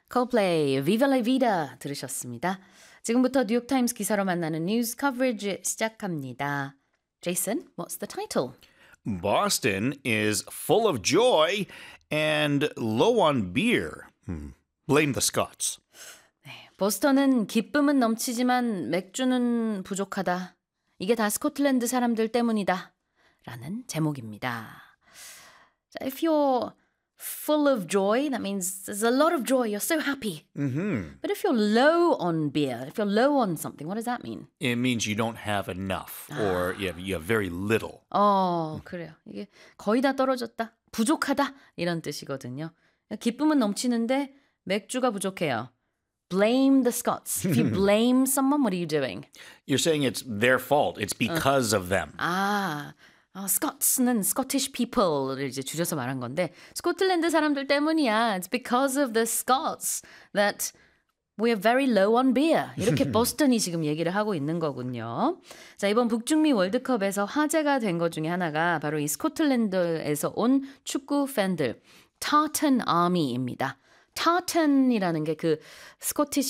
Coldplay, Viva la Vida 들으셨습니다. 지금부터 뉴욕타임스 기사로 만나는 뉴스 커버리지 시작합니다. Jason, what's the title? Boston is full of joy and low on beer. Blame the Scots. 보스턴은 기쁨은 넘치지만 맥주는 부족하다. 이게 다 스코틀랜드 사람들 때문이다. 라는 제목입니다. 자, if you're full of joy, that means there's a lot of joy. You're so happy. But if you're low on beer, if you're low on something, what does that mean? It means you don't have enough or you have very little. 그래요. 이게 거의 다 떨어졌다. 부족하다. 이런 뜻이거든요. 기쁨은 넘치는데 맥주가 부족해요. Blame the Scots. If you blame someone, what are you doing? You're saying it's their fault. It's because of them. Scots는 Scottish people를 이제 줄여서 말한 건데 스코틀랜드 사람들 때문이야. It's because of the Scots that we're very low on beer. 이렇게 버스턴이 지금 얘기를 하고 있는 거군요. 자, 이번 북중미 월드컵에서 화제가 된 것 중에 하나가 바로 이 스코틀랜드에서 온 축구 팬들 Tartan Army입니다. Tartan이라는 게 그 스코티시